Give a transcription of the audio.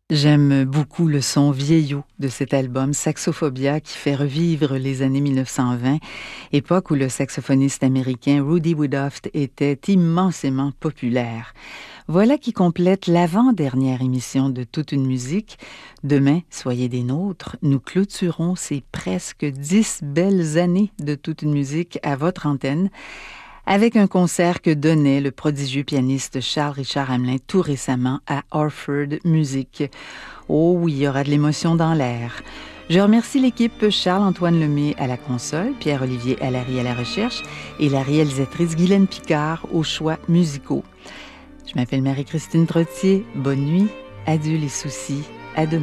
J'aime beaucoup le son vieillot de cet album Saxophobia qui fait revivre les années 1920, époque où le saxophoniste américain Rudy Woodruff était immensément populaire. Voilà qui complète l'avant-dernière émission de Toute une musique. Demain, soyez des nôtres, nous clôturons ces presque 10 belles années de Toute une musique à votre antenne, avec un concert que donnait le prodigieux pianiste Charles-Richard Hamelin tout récemment à Orford Music. Oh oui, il y aura de l'émotion dans l'air. Je remercie l'équipe Charles-Antoine Lemay à la console, Pierre-Olivier Allary à la recherche et la réalisatrice Guylaine Picard aux choix musicaux. Je m'appelle Marie-Christine Trottier. Bonne nuit, adieu les soucis, à demain.